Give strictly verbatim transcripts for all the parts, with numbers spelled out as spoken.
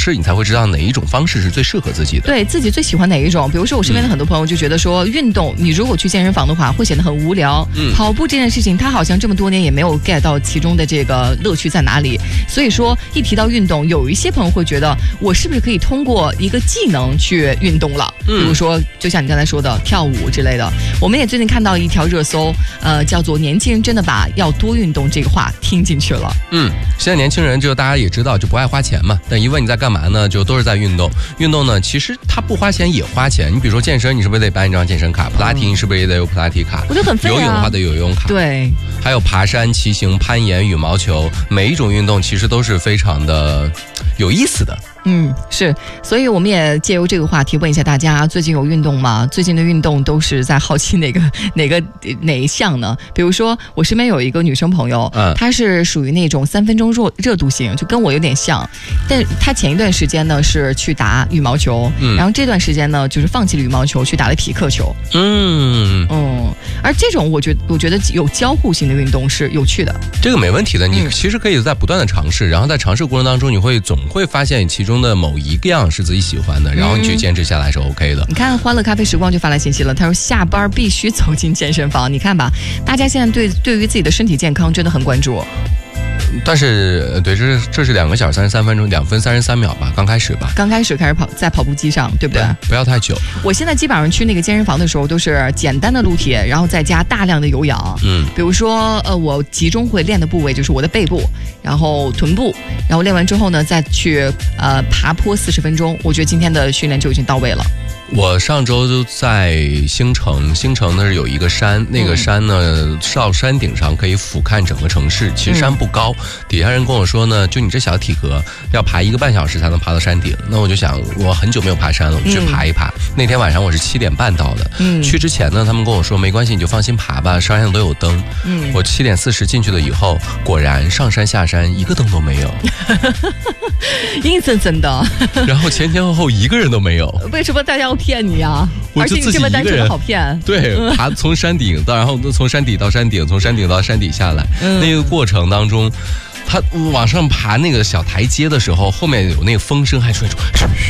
试，你才会知道哪一种方式是最适合自己的。 对自己最喜欢哪一种。比如说我身边的很多朋友就觉得说，运动你如果去健身房的话会显得很无聊。嗯，跑步这件事情他好像这么多年也没有 get 到其中的这个乐趣在哪里。所以说一提到运动，有一些朋友会觉得我是不是可以通过一个技能去运动了。嗯，比如说就像你刚才说的跳舞之类的。我们也最近看到一条热搜，呃，叫做年轻人真的把要多运动这个话听进去了。 嗯，现在年轻人就大家也知道就不爱花钱嘛，但一问你在干嘛呢，就都是在运动。运动呢其实它不花钱也花钱，你比如说健身，你是不是得办一张健身卡？普拉提你是不是也得有普拉提卡？ 我觉得很费啊。 游泳的话得有游泳卡。 对， 还有爬山、骑行、攀岩、羽毛球，每一种运动其实都是非常的有意思的。 嗯，是，所以我们也借由这个话题问一下大家，最近有运动吗？最近的运动都是在好奇哪个哪个哪一项呢？比如说我身边有一个女生朋友，嗯，她是属于那种三分钟热热度型，就跟我有点像，但她前一段时间呢是去打羽毛球，嗯，然后这段时间呢就是放弃了羽毛球，去打了匹克球。嗯嗯，而这种我觉得我觉得有交互性的运动是有趣的， 这个没问题的。你其实可以在不断的尝试，然后在尝试过程当中，你会总会发现其中中的某一个样是自己喜欢的，然后你去坚持下来是 OK 的。 你看欢乐咖啡时光就发来信息了，他说下班必须走进健身房。你看吧，大家现在对对于自己的身体健康真的很关注。 但是对，这是这是两个小时三十三分钟，两分三十三秒吧，刚开始吧， 刚开始开始跑在跑步机上，对不对？ 对，不要太久。 我现在基本上去那个健身房的时候，都是简单的撸铁，然后再加大量的有氧。嗯，比如说呃，我集中会练的部位就是我的背部，然后臀部，然后练完之后呢，再去呃爬坡四十分钟。我觉得今天的训练就已经到位了。 我上周就在星城，星城呢是有一个山，那个山呢到山顶上可以俯瞰整个城市。其实山不高，嗯、底下人跟我说呢，就你这小体格要爬一个半小时才能爬到山顶。那我就想，我很久没有爬山了，我去爬一爬。嗯、那天晚上我是七点半到的，嗯，去之前呢，他们跟我说没关系，你就放心爬吧，山上都有灯。嗯，我七点四十进去了以后，果然上山下山一个灯都没有， 阴森森的。 然后前前后后一个人都没有。 为什么大家要骗你啊？ 我就自己一个人，而且你这么单纯好骗。对，爬从山顶到，然后从山底到山顶，从山顶到山底下来，嗯、那个过程当中，他往上爬那个小台阶的时候，后面有那个风声还吹出，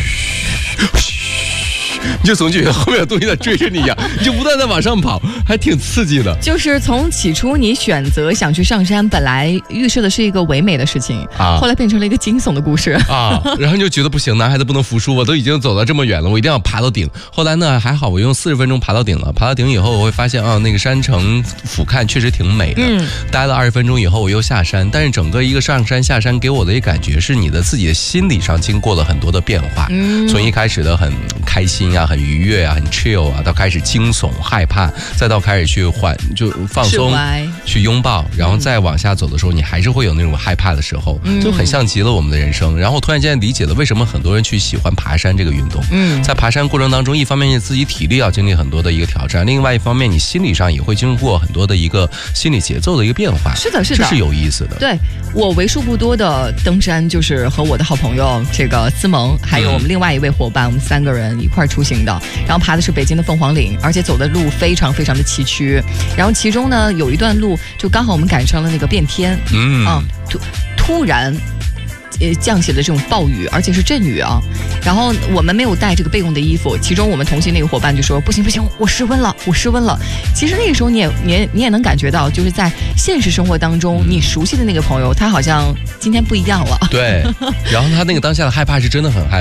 你就总觉得后面有东西在追着你一样，你就不断的往上跑，还挺刺激的。 就是从起初你选择想去上山，本来预设的是一个唯美的事情啊，后来变成了一个惊悚的故事啊，然后你就觉得不行，男孩子不能服输，我都已经走到这么远了，我一定要爬到顶。后来呢，还好我用四十分钟爬到顶了，爬到顶以后我会发现啊，那个山城俯瞰确实挺美的。嗯，待了二十分钟以后我又下山，但是整个一个上山下山给我的一个感觉是你的自己的心理上经过了很多的变化，嗯，从一开始的很开心啊，很愉悦啊，很 chill 啊，到开始惊悚害怕，再到开始去缓就放松去拥抱，然后再往下走的时候，你还是会有那种害怕的时候，嗯、就很像极了我们的人生。然后突然间理解了为什么很多人去喜欢爬山这个运动。嗯，在爬山过程当中，一方面你自己体力要经历很多的一个挑战，另外一方面你心理上也会经过很多的一个心理节奏的一个变化。 是的，是的， 这是有意思的。 对，我为数不多的登山就是和我的好朋友这个思萌，还有我们另外一位伙伴，嗯、我们三个人一块出行的。然后爬的是北京的凤凰岭，而且走的路非常非常的崎岖。然后其中呢有一段路就刚好我们赶上了那个变天，嗯啊，突突然。呃，降起了这种暴雨，而且是阵雨啊。然后我们没有带这个备用的衣服，其中我们同行那个伙伴就说：“不行不行，我失温了，我失温了。”其实那个时候你也你也你也能感觉到，就是在现实生活当中，你熟悉的那个朋友，他好像今天不一样了。 对，然后他那个当下的害怕是真的很害怕。